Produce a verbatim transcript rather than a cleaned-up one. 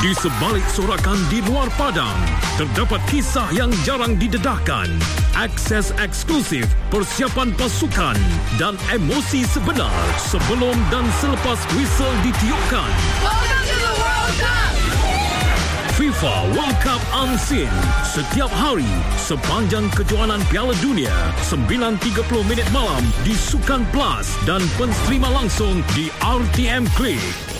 Di sebalik sorakan di luar padang, terdapat kisah yang jarang didedahkan, akses eksklusif, persiapan pasukan dan emosi sebenar sebelum dan selepas whistle ditiupkan. Welcome to the World Cup! FIFA World Cup Unseen setiap hari sepanjang kejohanan Piala Dunia sembilan tiga puluh minit malam di Sukan Plus dan pensterima langsung di R T M Click.